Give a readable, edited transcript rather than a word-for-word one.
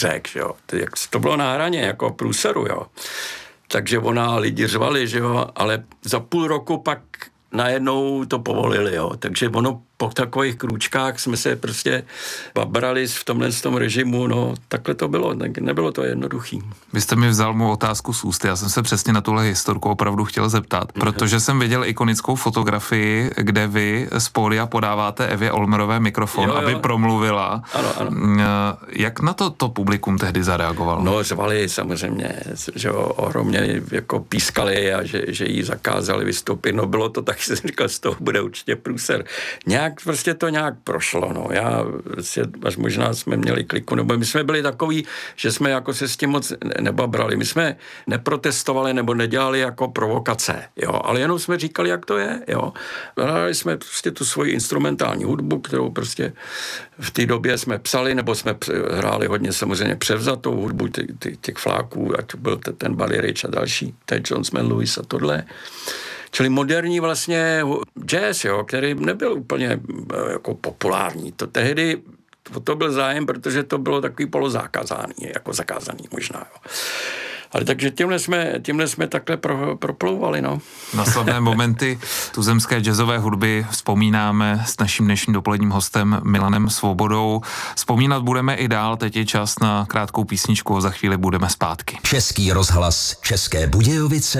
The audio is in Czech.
řek, že jo. Jak to bylo na hraně, jako průseru, jo. Takže lidi řvali, že jo, ale za půl roku pak najednou to povolili, jo. Takže ono po takových krůčkách jsme se prostě babrali v tom režimu, no takhle to bylo, nebylo to jednoduchý. Vy jste mi vzal mou otázku z úst, já jsem se přesně na tuhle historku opravdu chtěl zeptat, protože jsem viděl ikonickou fotografii, kde vy z pódia podáváte Evě Olmerové mikrofon, jo. Aby promluvila. Ano. Jak na to publikum tehdy zareagovalo? No řvali samozřejmě, že ohromně jako pískali a že jí zakázali vystoupit, no bylo to tak, že jsem říkal, z toho bude určitě průser. Prostě to nějak prošlo, no. Až možná jsme měli kliku, nebo my jsme byli takový, že jsme jako se s tím moc nebabrali. My jsme neprotestovali nebo nedělali jako provokace, jo, ale jenom jsme říkali, jak to je, jo. Hráli jsme prostě tu svoji instrumentální hudbu, kterou prostě v té době jsme psali, nebo jsme hráli hodně samozřejmě převzatou hudbu těch fláků, ať byl ten Buddy Rich a další, Ted Johnson, Lewis a tohle. Čili moderní vlastně jazz, jo, který nebyl úplně jako populární. To tehdy to byl zájem, protože to bylo takový polozákazaný, jako zakázaný možná, jo. Ale takže tímhle jsme takhle proplouvali, no. Na slavné momenty tuzemské jazzové hudby vzpomínáme s naším dnešním dopoledním hostem Milanem Svobodou. Vzpomínat budeme i dál, teď je čas na krátkou písničku a za chvíli budeme zpátky. Český rozhlas České Budějovice